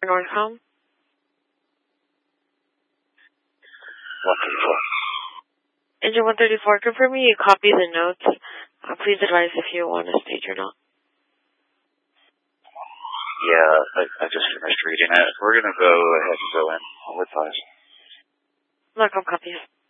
North Home. 134. Engine 134, confirm me you copy the notes. Please advise if you want to stage or not. Yeah, I just finished reading it. We're going to go ahead and go in. I'll advise. Markham copies.